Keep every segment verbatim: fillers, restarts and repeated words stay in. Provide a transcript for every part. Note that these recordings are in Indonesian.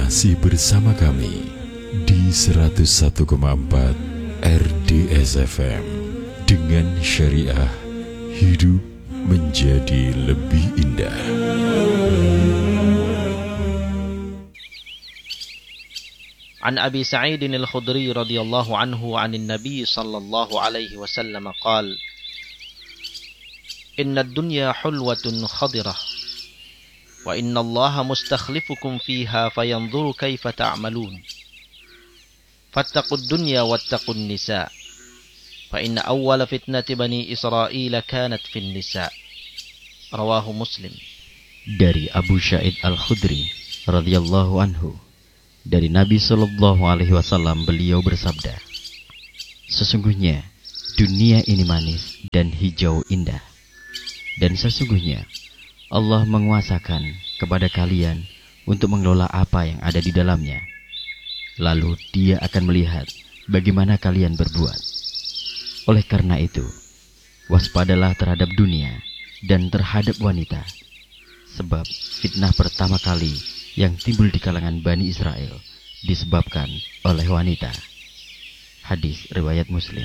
Masih bersama kami di seratus satu koma empat R D S F M. Dengan syariah, hidup menjadi lebih indah. An Abi Sa'id al-Khudri radhiyallahu anhu 'anil Nabi sallallahu alaihi wasallam qala: Inna ad-dunya hulwatun khadirah wa inna Allaha mustakhlifukum fiha fayanzuru kaifa ta'malun. Fattaqud dunya wattaqun nisa. Fa inna awwala fitnati bani Israil kanat fin nisa. Rawahu Muslim. Dari Abu Sa'id al-Khudri radhiyallahu anhu, dari Nabi sallallahu alaihi wasallam, beliau bersabda, sesungguhnya dunia ini manis dan hijau indah, dan sesungguhnya Allah menguasakan kepada kalian untuk mengelola apa yang ada di dalamnya. Lalu Dia akan melihat bagaimana kalian berbuat. Oleh karena itu, waspadalah terhadap dunia dan terhadap wanita, sebab fitnah pertama kali yang timbul di kalangan Bani Israel disebabkan oleh wanita. Hadis riwayat Muslim.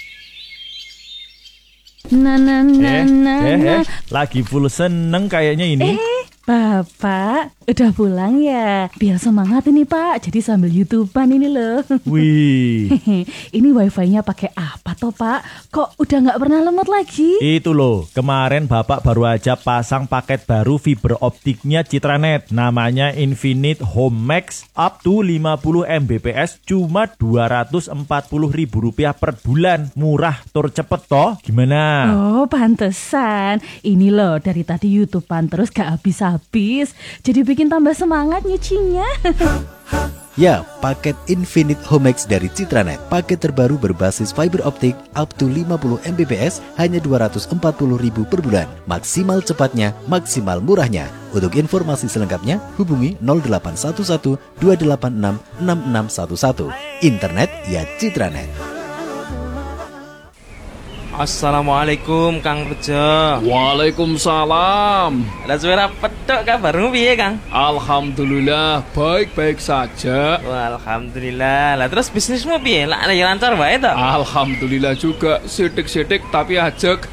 Nah, nah, nah, eh, nah, eh, nah. eh, lagi full seneng kayaknya ini. Eh, Bapak, udah pulang ya? Biar semangat ini Pak, jadi sambil YouTubean ini loh. Wih, Ini wifi-nya pakai apa toh Pak? Kok udah nggak pernah lemot lagi? itu loh, kemarin Bapak baru aja pasang paket baru fiber optiknya Citranet. Namanya Infinite Home Max up to lima puluh megabit per second, cuma dua ratus empat puluh ribu rupiah per bulan. Murah, tur cepet toh, gimana? Oh, pantesan. Ini loh, dari tadi YouTubean terus gak habis-habis. Jadi bikin tambah semangat nyucinya. Ya, paket Infinite Home Max dari Citranet. Paket terbaru berbasis fiber optik up to lima puluh megabit per second hanya dua ratus empat puluh ribu per bulan. Maksimal cepatnya, maksimal murahnya. Untuk informasi selengkapnya hubungi nol delapan satu satu dua delapan enam enam enam satu satu. Internet ya Citranet. Assalamualaikum Kang Bejo. Waalaikumsalam. Lah suara petok kabarmu piye Kang? Alhamdulillah baik-baik saja. Wah, alhamdulillah. Lah terus bisnismu piye? Lah ya lancar wae to? Alhamdulillah juga, sidik-sidik tapi ajek.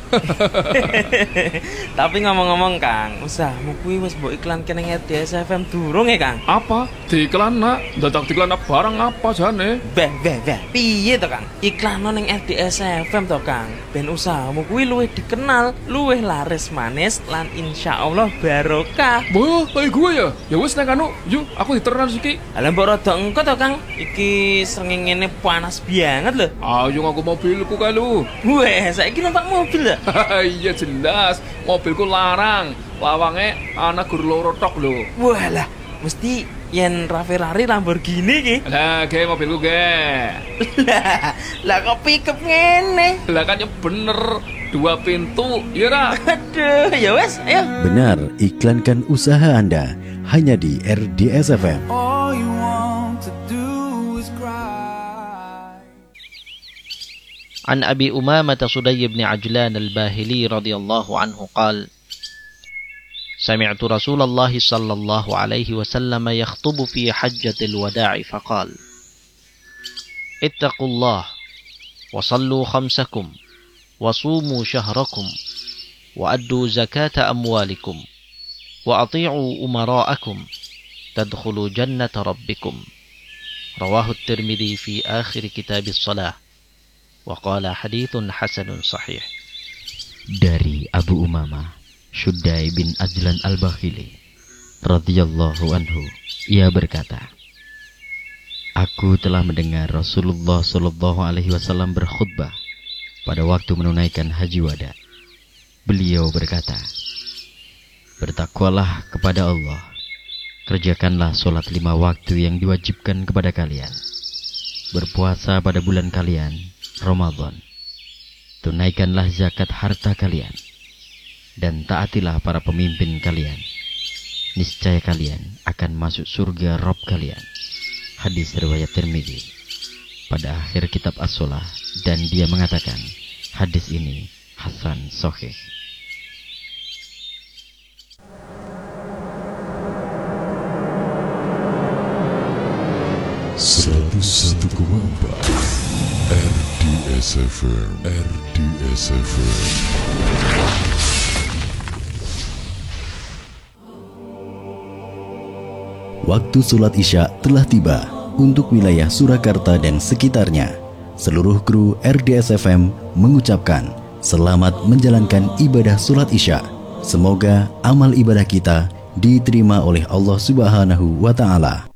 Tapi ngomong-ngomong Kang, usahamu kuwi wis mbok iklan kene R D S F M durung ya Kang? Apa? Diiklan nak? Dadak diiklan barang apa jane? Beh, beh, beh. Piye to Kang? Iklan ning R D S F M to Kang. Ben usahamu kuwi luwih dikenal, luwih laris manis lan insyaallah barokah. Wah, kayak gue ya? Ya wis nek anu, yuk aku diternan siki. Lah mbok rada engko to Kang. Iki srengenge panas banget lho. Ayo aku mobilku kae lu. Weh, saiki numpak mobil ya? Iya jelas, mobilku larang. Lawange ana gur loro tok lho. Walah, mesti yen Ferrari Lamborghini ki. Lah, ge mobilku ge. Lah, lah kok pickup ngene? Lah kan ya bener, dua pintu, ya ra? Aduh, ya wes, ayo. Benar, iklankan usaha Anda hanya di R D S F M. An Abi Umamah Sudai bin Ajlan al-Bahili radhiyallahu anhu qala: Sami'tu Rasulullah sallallahu alaihi wasallam yakhutubu fi hajjatil wada'i faqala: Ittaqullah wa sallu khamsakum wa sumu syahrakum wa addu zakata amwalikum wa ati'u umara'akum tadkhulu jannata rabbikum. Rawahu at-Tirmidzi fi akhir kitabis shalah. Wa qala hadithun hasanun sahih. Dari Abu Umamah Sudai bin Ajlan al-Bahili radhiyallahu anhu, ia berkata, aku telah mendengar Rasulullah sallallahu alaihi wasallam berkhutbah pada waktu menunaikan haji wada. Beliau berkata, bertakwalah kepada Allah, kerjakanlah solat lima waktu yang diwajibkan kepada kalian, berpuasa pada bulan kalian Ramadan, tunaikanlah zakat harta kalian, dan taatilah para pemimpin kalian. Niscaya kalian akan masuk surga Rabb kalian. Hadis riwayat Tirmidzi. Pada akhir kitab As-Shalah, dan dia mengatakan hadis ini hasan sahih. seratus satu koma empat R D S F M, R D S F M. Waktu sholat Isya telah tiba untuk wilayah Surakarta dan sekitarnya. Seluruh kru R D S F M mengucapkan selamat menjalankan ibadah sholat Isya. Semoga amal ibadah kita diterima oleh Allah Subhanahu wa Ta'ala.